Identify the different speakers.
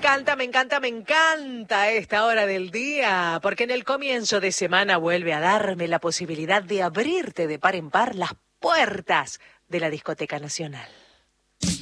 Speaker 1: encanta, me encanta, me encanta esta hora del día, porque en el comienzo de semana vuelve a darme la posibilidad de abrirte de par en par las puertas de la Discoteca Nacional.